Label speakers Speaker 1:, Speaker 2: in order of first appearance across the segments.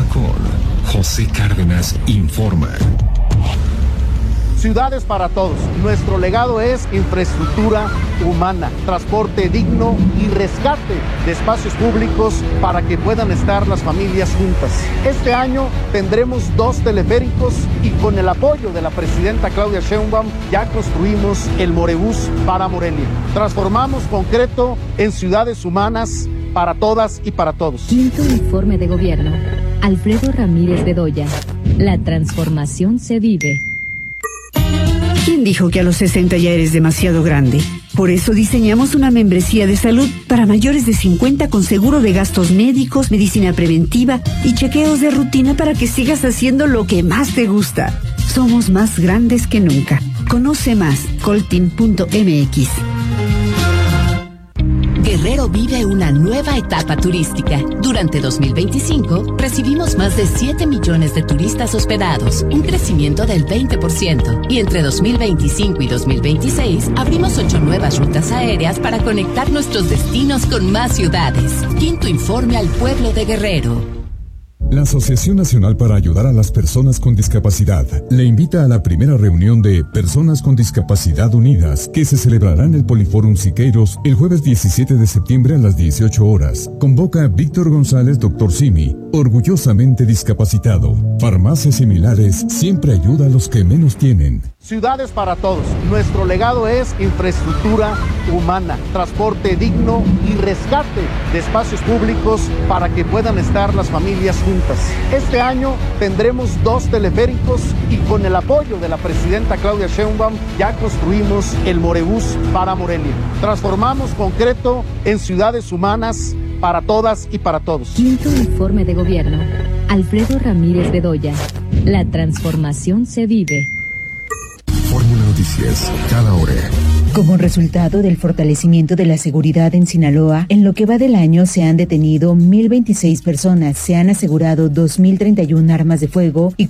Speaker 1: con José Cárdenas Informa.
Speaker 2: Ciudades para todos. Nuestro legado es infraestructura humana, transporte digno y rescate de espacios públicos para que puedan estar las familias juntas. Este año tendremos 2 teleféricos y con el apoyo de la presidenta Claudia Sheinbaum ya construimos el Morebús para Morelia. Transformamos concreto en ciudades humanas para todas y para todos.
Speaker 3: Quinto informe de gobierno. Alfredo Ramírez Bedoya. La transformación se vive.
Speaker 4: ¿Quién dijo que a los 60 ya eres demasiado grande? Por eso diseñamos una membresía de salud para mayores de 50 con seguro de gastos médicos, medicina preventiva y chequeos de rutina para que sigas haciendo lo que más te gusta. Somos más grandes que nunca. Conoce más, coltin.mx.
Speaker 5: Guerrero vive una nueva etapa turística. Durante 2025, recibimos más de 7 millones de turistas hospedados, un crecimiento del 20%. Y entre 2025 y 2026, abrimos 8 nuevas rutas aéreas para conectar nuestros destinos con más ciudades. Quinto informe al pueblo de Guerrero.
Speaker 6: La Asociación Nacional para Ayudar a las Personas con Discapacidad le invita a la primera reunión de Personas con Discapacidad Unidas, que se celebrará en el Poliforum Siqueiros el jueves 17 de septiembre a las 18 horas. Convoca Víctor González, Dr. Simi, orgullosamente discapacitado. Farmacias similares siempre ayuda a los que menos tienen.
Speaker 2: Ciudades para todos. Nuestro legado es infraestructura humana, transporte digno y rescate de espacios públicos para que puedan estar las familias juntas. Este año tendremos 2 teleféricos y con el apoyo de la presidenta Claudia Sheinbaum ya construimos el Morebús para Morelia. Transformamos concreto en ciudades humanas para todas y para todos.
Speaker 3: Quinto informe de gobierno. Alfredo Ramírez Bedoya. La transformación se vive.
Speaker 1: Fórmula Noticias, cada hora.
Speaker 4: Como resultado del fortalecimiento de la seguridad en Sinaloa, en lo que va del año se han detenido 1,026 personas, se han asegurado 2,031 armas de fuego y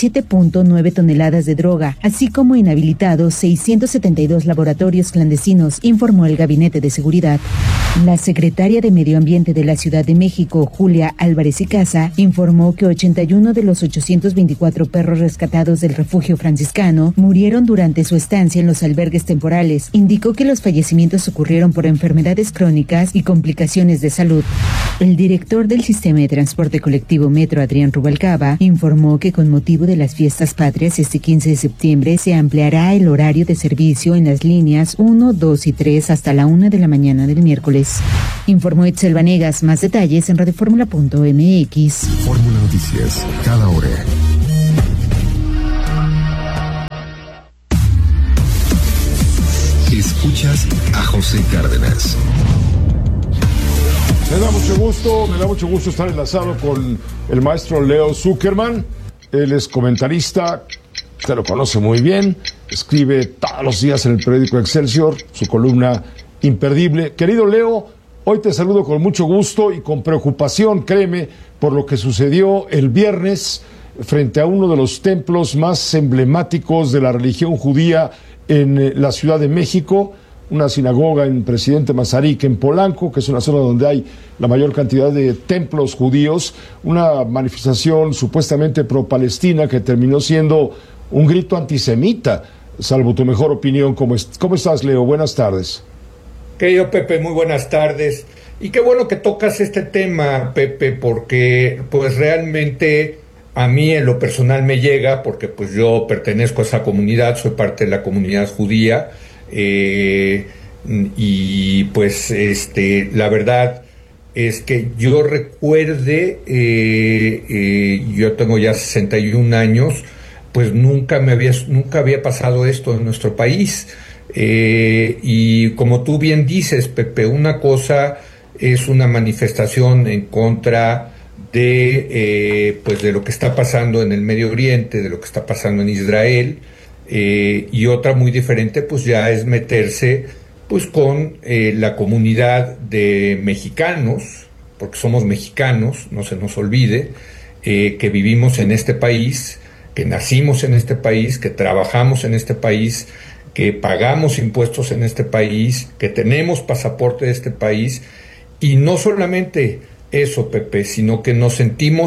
Speaker 4: 47.9 toneladas de droga, así como inhabilitados 672 laboratorios clandestinos, informó el Gabinete de Seguridad. La secretaria de Medio Ambiente de la Ciudad de México, Julia Álvarez y Casa, informó que 81 de los 824 perros rescatados del refugio franciscano murieron durante su estancia en los albergues temporales. Indicó que los fallecimientos ocurrieron por enfermedades crónicas y complicaciones de salud. El director del Sistema de Transporte Colectivo Metro, Adrián Rubalcaba, informó que con motivo de las fiestas patrias este 15 de septiembre se ampliará el horario de servicio en las líneas 1, 2 y 3 hasta la 1 de la mañana del miércoles. Informó Itzel Vanegas. Más detalles en radioformula.mx.
Speaker 1: Fórmula Noticias, cada hora. Escuchas a José Cárdenas.
Speaker 7: Me da mucho gusto estar enlazado con el maestro Leo Zuckerman. Él es comentarista, usted lo conoce muy bien, escribe todos los días en el periódico Excelsior, su columna imperdible. Querido Leo, hoy te saludo con mucho gusto y con preocupación, créeme, por lo que sucedió el viernes frente a uno de los templos más emblemáticos de la religión judía en la Ciudad de México, una sinagoga en Presidente Mazarik, en Polanco, que es una zona donde hay la mayor cantidad de templos judíos, una manifestación supuestamente pro-palestina que terminó siendo un grito antisemita, salvo tu mejor opinión. ¿Cómo estás, Leo? Buenas tardes.
Speaker 8: Querido Pepe, muy buenas tardes. Y qué bueno que tocas este tema, Pepe, porque pues realmente a mí en lo personal me llega, porque pues yo pertenezco a esa comunidad, soy parte de la comunidad judía, y pues la verdad es que yo recuerde, yo tengo ya 61 años, pues nunca había pasado esto en nuestro país, y como tú bien dices, Pepe, una cosa es una manifestación en contra de lo que está pasando en el Medio Oriente, de lo que está pasando en Israel, y otra muy diferente pues ya es meterse pues con la comunidad de mexicanos, porque somos mexicanos, no se nos olvide, que vivimos en este país, que nacimos en este país, que trabajamos en este país, que pagamos impuestos en este país, que tenemos pasaporte de este país, y no solamente eso, Pepe, sino que nos sentimos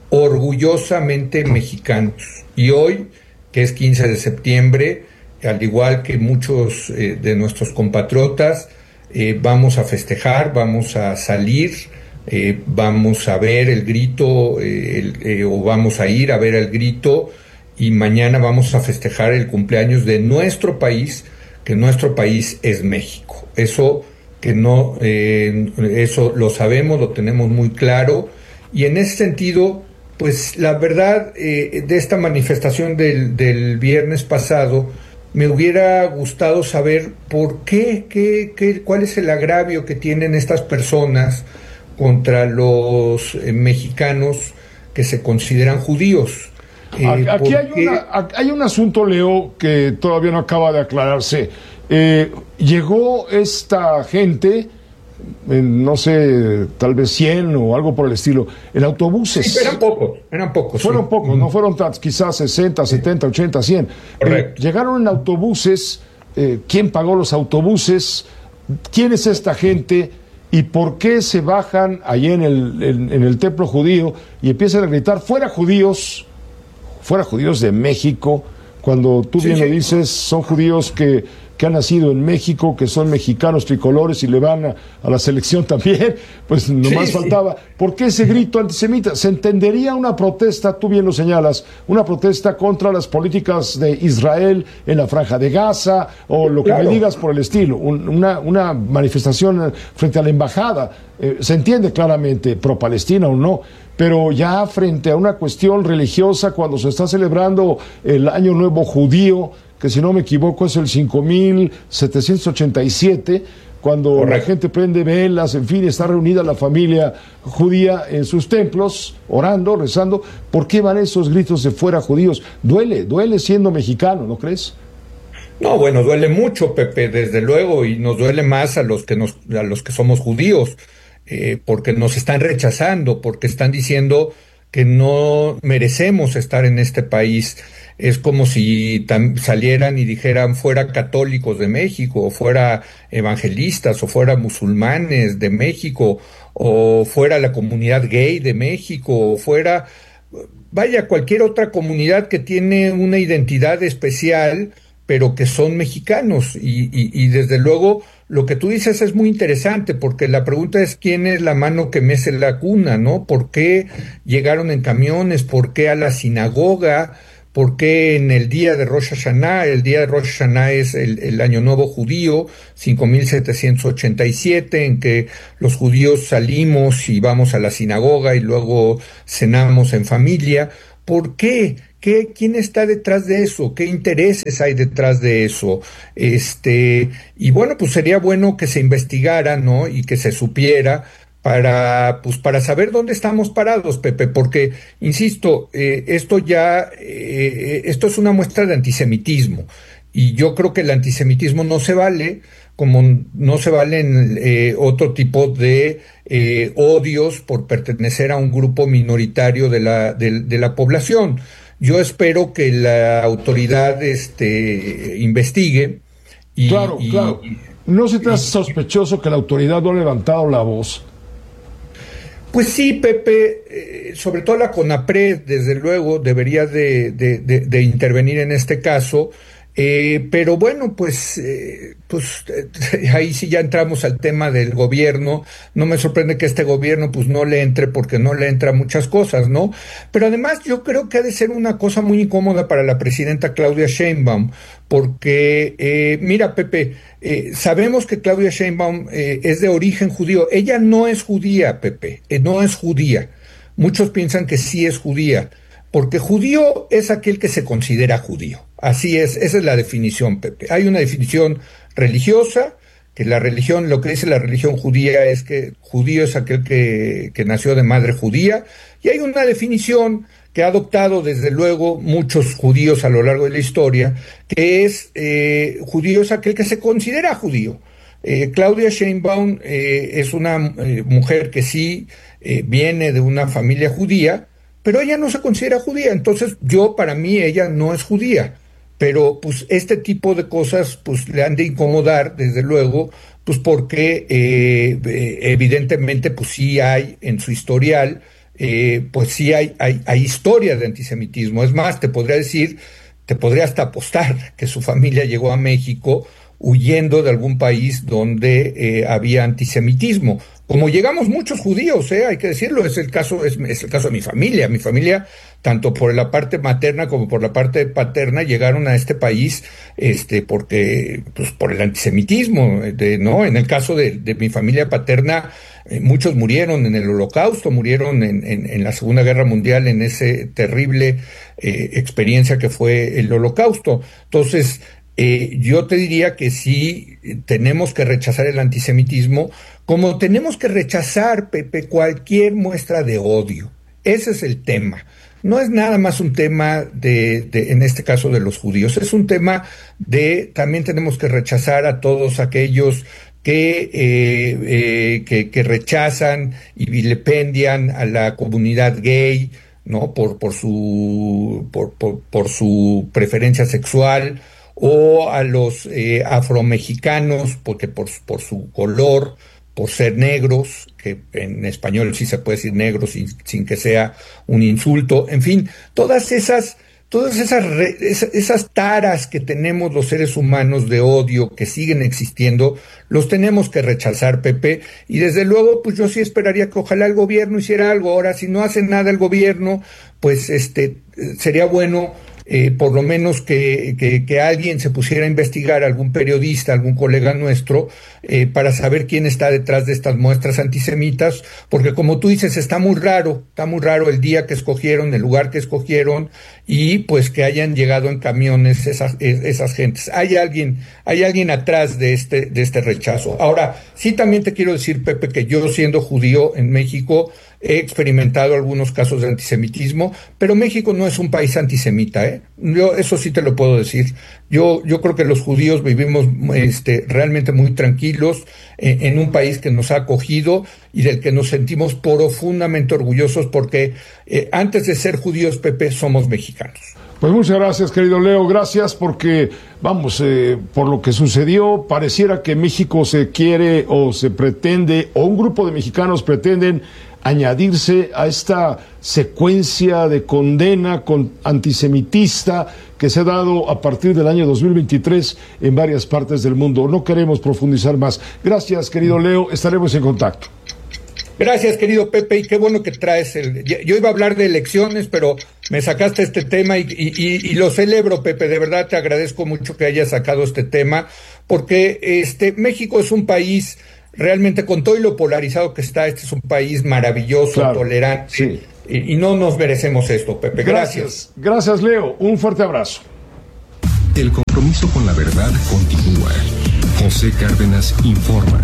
Speaker 8: orgullosamente mexicanos. Y hoy, que es 15 de septiembre, al igual que muchos de nuestros compatriotas, vamos a festejar, vamos a salir, vamos a ver el grito, o vamos a ir a ver el grito, y mañana vamos a festejar el cumpleaños de nuestro país, que nuestro país es México. Eso que no, eso lo sabemos, lo tenemos muy claro, y en ese sentido, pues la verdad, de esta manifestación del viernes pasado, me hubiera gustado saber por qué, cuál es el agravio que tienen estas personas contra los mexicanos que se consideran judíos.
Speaker 7: Aquí hay un asunto, Leo, que todavía no acaba de aclararse. Llegó esta gente, no sé, tal vez 100 o algo por el estilo, en autobuses.
Speaker 8: Sí, eran pocos.
Speaker 7: Fueron
Speaker 8: sí.
Speaker 7: pocos, no fueron tantos, quizás 60, 70, 80, 100. Llegaron en autobuses. ¿Quién pagó los autobuses? ¿Quién es esta gente? ¿Y por qué se bajan allí en el templo judío y empiezan a gritar fuera judíos de México, cuando tú bien lo dices, son judíos que han nacido en México, que son mexicanos tricolores y le van a la selección también? Pues nomás faltaba. ¿Por qué ese grito antisemita? Se entendería una protesta, tú bien lo señalas, una protesta contra las políticas de Israel en la Franja de Gaza, o lo que me digas por el estilo, una manifestación frente a la embajada. Se entiende claramente, pro-Palestina o no, pero ya frente a una cuestión religiosa, cuando se está celebrando el Año Nuevo Judío, que si no me equivoco es el 5787, cuando la gente prende velas, en fin, está reunida la familia judía en sus templos, orando, rezando. ¿Por qué van esos gritos de fuera judíos? Duele siendo mexicano, ¿no crees?
Speaker 8: No, bueno, duele mucho, Pepe, desde luego, y nos duele más a los que somos judíos, porque nos están rechazando, porque están diciendo que no merecemos estar en este país. Es como si salieran y dijeran fuera católicos de México, o fuera evangelistas, o fuera musulmanes de México, o fuera la comunidad gay de México, o fuera, vaya, cualquier otra comunidad que tiene una identidad especial, pero que son mexicanos. Y desde luego lo que tú dices es muy interesante, porque la pregunta es quién es la mano que mece la cuna, ¿no? ¿Por qué llegaron en camiones? ¿Por qué a la sinagoga? ¿Por qué en el día de Rosh Hashanah? El día de Rosh Hashanah es el Año Nuevo Judío, 5787, en que los judíos salimos y vamos a la sinagoga y luego cenamos en familia. ¿Por qué? ¿Quién está detrás de eso? ¿Qué intereses hay detrás de eso? Y bueno, pues sería bueno que se investigara, ¿no? Y que se supiera para saber dónde estamos parados, Pepe, porque, insisto, esto es una muestra de antisemitismo, y yo creo que el antisemitismo no se vale, como no se valen otro tipo de odios por pertenecer a un grupo minoritario de la población. Yo espero que la autoridad investigue.
Speaker 7: Claro. ¿No se te hace sospechoso que la autoridad no ha levantado la voz?
Speaker 8: Pues sí, Pepe, sobre todo la CONAPRED, desde luego, debería de intervenir en este caso, pero bueno, pues ahí sí ya entramos al tema del gobierno. No me sorprende que este gobierno pues no le entre, porque no le entra muchas cosas, ¿no? Pero además yo creo que ha de ser una cosa muy incómoda para la presidenta Claudia Sheinbaum, porque mira, Pepe, sabemos que Claudia Sheinbaum es de origen judío. Ella no es judía, Pepe, no es judía. Muchos piensan que sí es judía, porque judío es aquel que se considera judío. Así es, esa es la definición, Pepe. Hay una definición religiosa, que la religión, lo que dice la religión judía es que judío es aquel que nació de madre judía, y hay una definición que ha adoptado desde luego muchos judíos a lo largo de la historia, que es judío es aquel que se considera judío. Claudia Sheinbaum es una mujer que sí viene de una familia judía, pero ella no se considera judía. Entonces para mí ella no es judía, pero pues este tipo de cosas pues le han de incomodar, desde luego, pues porque evidentemente pues sí hay en su historial pues sí hay historias de antisemitismo. Es más, te podría hasta apostar que su familia llegó a México huyendo de algún país donde había antisemitismo. Como llegamos muchos judíos, hay que decirlo, es el caso de mi familia. Mi familia, tanto por la parte materna como por la parte paterna, llegaron a este país porque pues por el antisemitismo, ¿no? En el caso de mi familia paterna, muchos murieron en el Holocausto, murieron en la Segunda Guerra Mundial, en ese terrible experiencia que fue el Holocausto. Entonces, yo te diría que sí tenemos que rechazar el antisemitismo, como tenemos que rechazar, Pepe, cualquier muestra de odio. Ese es el tema. No es nada más un tema en este caso de los judíos, es un tema también tenemos que rechazar a todos aquellos que rechazan y vilipendian a la comunidad gay, ¿no? por su preferencia sexual, o a los afromexicanos, porque por su color, por ser negros, que en español sí se puede decir negros sin que sea un insulto, en fin, todas esas taras que tenemos los seres humanos de odio que siguen existiendo, los tenemos que rechazar, Pepe, y desde luego, pues yo sí esperaría que ojalá el gobierno hiciera algo. Ahora, si no hace nada el gobierno, pues sería bueno por lo menos que alguien se pusiera a investigar, algún periodista, algún colega nuestro, para saber quién está detrás de estas muestras antisemitas, porque como tú dices, está muy raro el día que escogieron, el lugar que escogieron, y pues que hayan llegado en camiones esas gentes. Hay alguien atrás de este rechazo. Ahora, sí también te quiero decir, Pepe, que yo, siendo judío en México, he experimentado algunos casos de antisemitismo, pero México no es un país antisemita, Yo eso sí te lo puedo decir. Yo creo que los judíos vivimos realmente muy tranquilos en un país que nos ha acogido y del que nos sentimos profundamente orgullosos, porque antes de ser judíos, Pepe, somos mexicanos.
Speaker 7: Pues muchas gracias, querido Leo, gracias, porque, por lo que sucedió, pareciera que México se quiere o se pretende, o un grupo de mexicanos pretenden añadirse a esta secuencia de condena antisemitista que se ha dado a partir del año 2023 en varias partes del mundo. No queremos profundizar más. Gracias, querido Leo, estaremos en contacto.
Speaker 8: Gracias, querido Pepe, y qué bueno que traes yo iba a hablar de elecciones, pero me sacaste este tema y lo celebro, Pepe. De verdad te agradezco mucho que hayas sacado este tema, porque México es un país realmente, con todo y lo polarizado que está, es un país maravilloso, claro, tolerante, sí. Y no nos merecemos esto, Pepe. Gracias.
Speaker 7: Gracias, Leo. Un fuerte abrazo.
Speaker 1: El compromiso con la verdad continúa. José Cárdenas informa.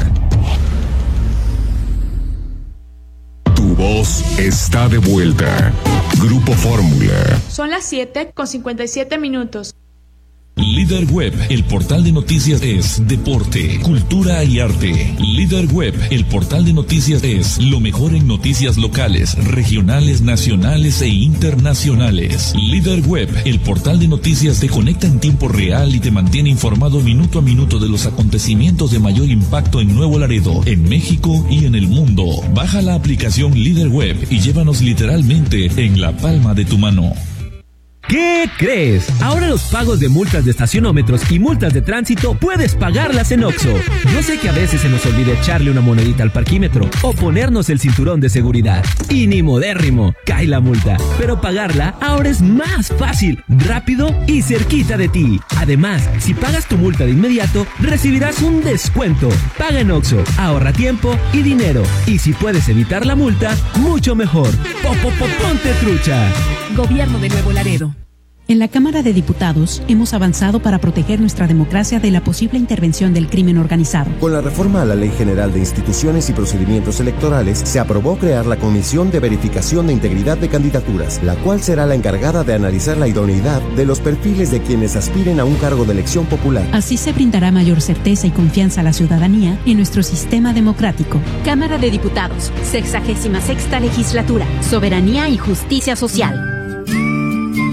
Speaker 1: Tu voz está de vuelta. Grupo Fórmula.
Speaker 9: Son las 7:57.
Speaker 10: Líder Web, el portal de noticias es deporte, cultura y arte. Líder Web, el portal de noticias es lo mejor en noticias locales, regionales, nacionales e internacionales. Líder Web, el portal de noticias te conecta en tiempo real y te mantiene informado minuto a minuto de los acontecimientos de mayor impacto en Nuevo Laredo, en México y en el mundo. Baja la aplicación Líder Web y llévanos literalmente en la palma de tu mano.
Speaker 11: ¿Qué crees? Ahora los pagos de multas de estacionómetros y multas de tránsito puedes pagarlas en OXXO. Yo sé que a veces se nos olvida echarle una monedita al parquímetro o ponernos el cinturón de seguridad. Y ni modérrimo, cae la multa. Pero pagarla ahora es más fácil, rápido y cerquita de ti. Además, si pagas tu multa de inmediato, recibirás un descuento. Paga en OXXO, ahorra tiempo y dinero. Y si puedes evitar la multa, mucho mejor. Ponte trucha.
Speaker 12: Gobierno de Nuevo Laredo. En la Cámara de Diputados hemos avanzado para proteger nuestra democracia de la posible intervención del crimen organizado.
Speaker 13: Con la reforma a la Ley General de Instituciones y Procedimientos Electorales, se aprobó crear la Comisión de Verificación de Integridad de Candidaturas, la cual será la encargada de analizar la idoneidad de los perfiles de quienes aspiren a un cargo de elección popular.
Speaker 12: Así se brindará mayor certeza y confianza a la ciudadanía en nuestro sistema democrático.
Speaker 14: Cámara de Diputados, 66ª Legislatura, Soberanía y Justicia Social.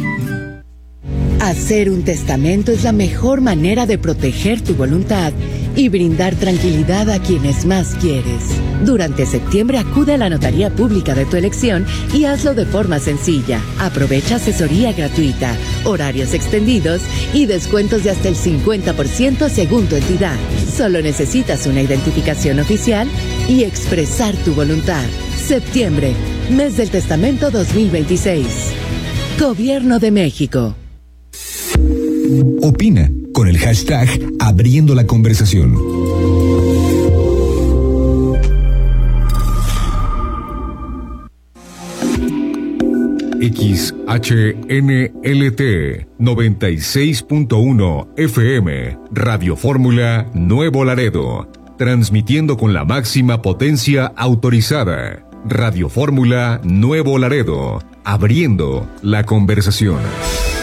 Speaker 15: Hacer un testamento es la mejor manera de proteger tu voluntad y brindar tranquilidad a quienes más quieres. Durante septiembre acude a la notaría pública de tu elección y hazlo de forma sencilla. Aprovecha asesoría gratuita, horarios extendidos y descuentos de hasta el 50% según tu entidad. Solo necesitas una identificación oficial y expresar tu voluntad. Septiembre, mes del testamento 2026. Gobierno de México.
Speaker 16: Opina con el hashtag Abriendo la Conversación.
Speaker 1: XHNLT 96.1 FM Radio Fórmula Nuevo Laredo, transmitiendo con la máxima potencia autorizada. Radio Fórmula Nuevo Laredo, abriendo la conversación.